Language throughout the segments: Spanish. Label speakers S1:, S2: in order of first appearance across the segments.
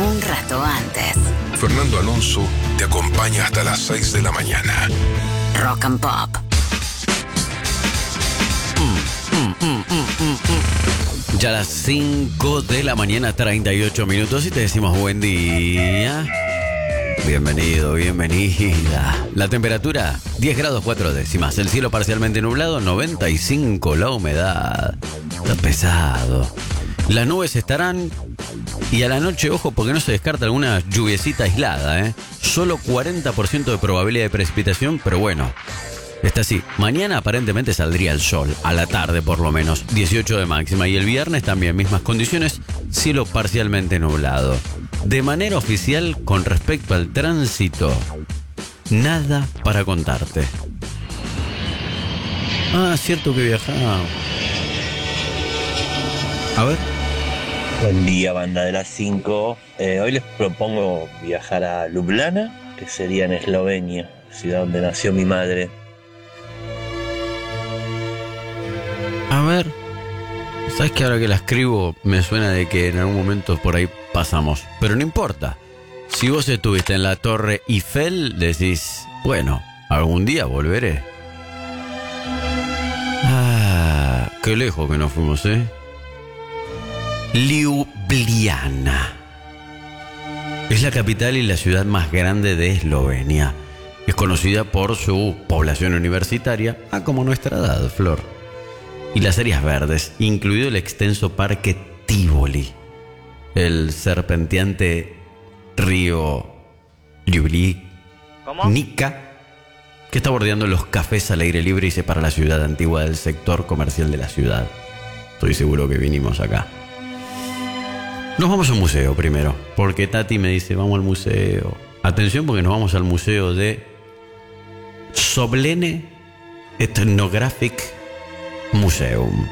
S1: un rato antes.
S2: Fernando Alonso te acompaña hasta las 6 de la mañana.
S1: Rock and Pop.
S3: Ya a las 5 de la mañana, 38 minutos, y te decimos buen día. Bienvenido, bienvenida. La temperatura, 10 grados 4 décimas. El cielo parcialmente nublado, 95 la humedad. Está pesado. Las nubes estarán... Y a la noche, ojo, porque no se descarta alguna lluviecita aislada, ¿eh? Solo 40% de probabilidad de precipitación, pero bueno. Está así. Mañana aparentemente saldría el sol, a la tarde por lo menos, 18 de máxima. Y el viernes también, mismas condiciones, cielo parcialmente nublado. De manera oficial, con respecto al tránsito, nada para contarte. Ah, cierto que viajaba. A ver.
S4: Buen día, banda de las 5. Hoy les propongo viajar a Ljubljana, que sería en Eslovenia, ciudad donde nació mi madre.
S3: A ver, ¿sabes que ahora que la escribo me suena de que en algún momento por ahí pasamos? Pero no importa. Si vos estuviste en la Torre Eiffel, decís, bueno, algún día volveré. Ah, qué lejos que nos fuimos, ¿eh? Ljubljana. Es la capital y la ciudad más grande de Eslovenia. Es conocida por su población universitaria, como nuestra edad, Flor. Y las áreas verdes, incluido el extenso parque Tivoli, el serpenteante río Ljubljana, que está bordeando los cafés al aire libre y separa la ciudad antigua del sector comercial de la ciudad. Estoy seguro que vinimos acá. Nos vamos a un museo primero, porque Tati me dice, vamos al museo. Atención, porque nos vamos al museo de Soblene Ethnographic Museum,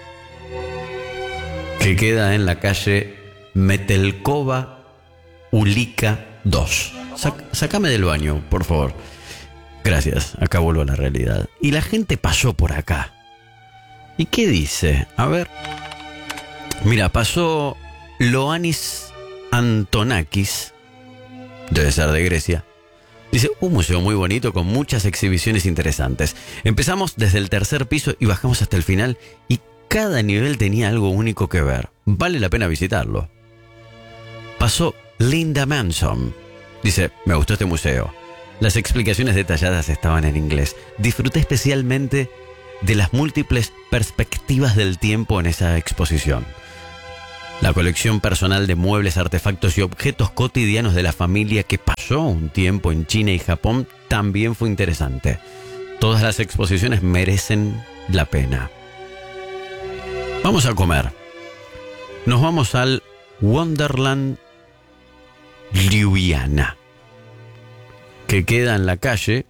S3: que queda en la calle Metelkova Ulica 2. Sácame del baño, por favor. Gracias, acá vuelvo a la realidad. Y la gente pasó por acá. ¿Y qué dice? A ver. Mira, pasó Ioannis Antonakis, debe ser de Grecia. Dice, un museo muy bonito con muchas exhibiciones interesantes. Empezamos desde el tercer piso y bajamos hasta el final y cada nivel tenía algo único que ver. Vale la pena visitarlo. Pasó Linda Manson. Dice, me gustó este museo. Las explicaciones detalladas estaban en inglés. Disfruté especialmente de las múltiples perspectivas del tiempo en esa exposición. La colección personal de muebles, artefactos y objetos cotidianos de la familia que pasó un tiempo en China y Japón también fue interesante. Todas las exposiciones merecen la pena. Vamos a comer. Nos vamos al Wonderland Ljubljana, que queda en la calle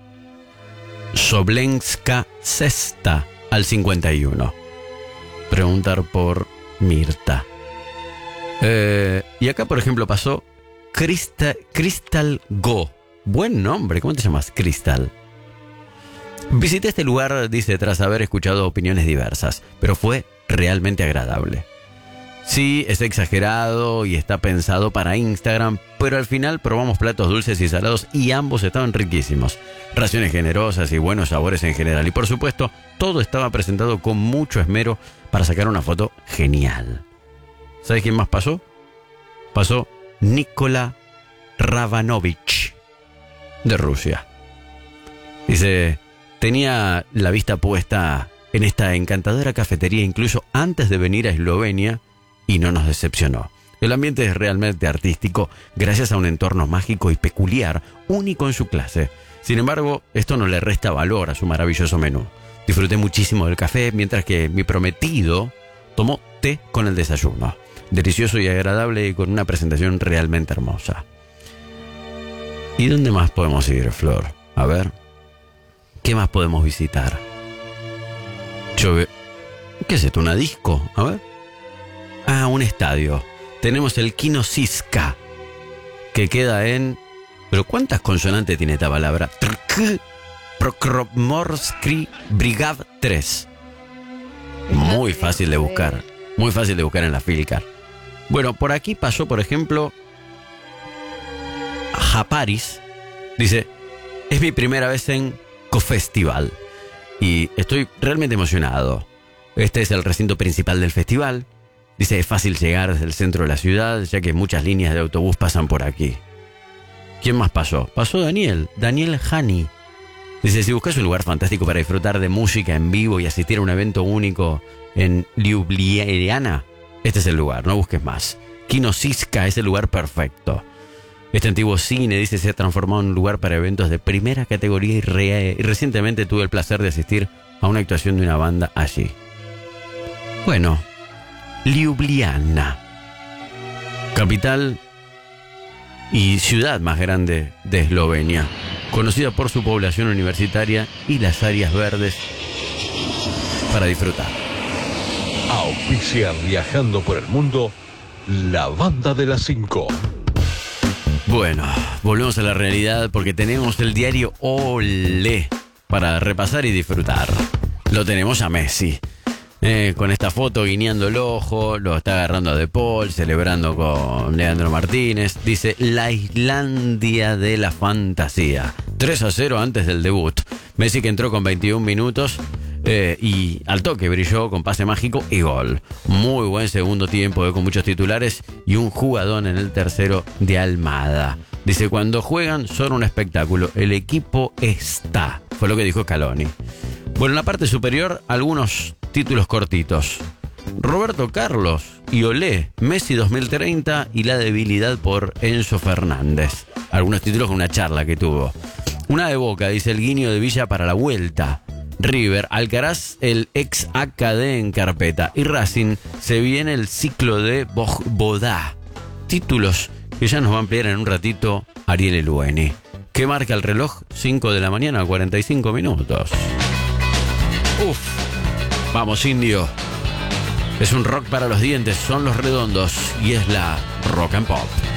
S3: Soblenska Cesta al 51. Preguntar por Mirta. Y acá, por ejemplo, pasó Crystal Go. Buen nombre, ¿cómo te llamas? Crystal. Visité este lugar, dice, tras haber escuchado opiniones diversas, pero fue realmente agradable. Sí, es exagerado y está pensado para Instagram, pero al final probamos platos dulces y salados y ambos estaban riquísimos. Raciones generosas y buenos sabores en general. Y por supuesto, todo estaba presentado con mucho esmero para sacar una foto genial. ¿Sabes quién más pasó? Pasó Nikola Ravanovich, de Rusia. Dice, tenía la vista puesta en esta encantadora cafetería incluso antes de venir a Eslovenia y no nos decepcionó. El ambiente es realmente artístico gracias a un entorno mágico y peculiar, único en su clase. Sin embargo, esto no le resta valor a su maravilloso menú. Disfruté muchísimo del café mientras que mi prometido tomó té con el desayuno. Delicioso y agradable y con una presentación realmente hermosa. ¿Y dónde más podemos ir, Flor? A ver, ¿qué más podemos visitar? ¿Qué es esto? ¿Una disco? A ver. Ah, un estadio. Tenemos el Kino Siska, que queda en... ¿Pero cuántas consonantes tiene esta palabra? Prokromorsky Brigav 3. Muy fácil de buscar. Muy fácil de buscar en la Filcar. Bueno, por aquí pasó, por ejemplo, Japaris dice: es mi primera vez en CoFestival y estoy realmente emocionado. Este es el recinto principal del festival. Dice: es fácil llegar desde el centro de la ciudad, ya que muchas líneas de autobús pasan por aquí. ¿Quién más pasó? Pasó Daniel Hani. Dice: si buscas un lugar fantástico para disfrutar de música en vivo y asistir a un evento único en Ljubljana, este es el lugar, no busques más. Kino Siska es el lugar perfecto. Este antiguo cine, dice, se ha transformado en un lugar para eventos de primera categoría y recientemente tuve el placer de asistir a una actuación de una banda allí. Bueno, Ljubljana, capital y ciudad más grande de Eslovenia, conocida por su población universitaria y las áreas verdes para disfrutar.
S5: Auspicia Viajando por el Mundo, la banda de las 5.
S3: Bueno, volvemos a la realidad porque tenemos el diario Olé para repasar y disfrutar. Lo tenemos a Messi. Con esta foto guiñando el ojo, lo está agarrando a De Paul, celebrando con Leandro Martínez. Dice: la Islandia de la fantasía. 3-0 antes del debut. Messi, que entró con 21 minutos y al toque brilló con pase mágico y gol. Muy buen segundo tiempo, con muchos titulares y un jugadón en el tercero de Almada. Dice: cuando juegan son un espectáculo. El equipo está. Fue lo que dijo Scaloni. Bueno, en la parte superior, algunos títulos cortitos. Roberto Carlos y Olé, Messi 2030 y la debilidad por Enzo Fernández. Algunos títulos con una charla que tuvo. Una de Boca, dice: el guiño de Villa para la vuelta. River, Alcaraz, el ex AKD en carpeta. Y Racing, se viene el ciclo de Bodá. Títulos que ya nos va a ampliar en un ratito Ariel Elueni. ¿Qué marca el reloj? 5 de la mañana, 45 minutos. Uf, vamos, indio. Es un rock para los dientes, son los Redondos y es la Rock and Pop.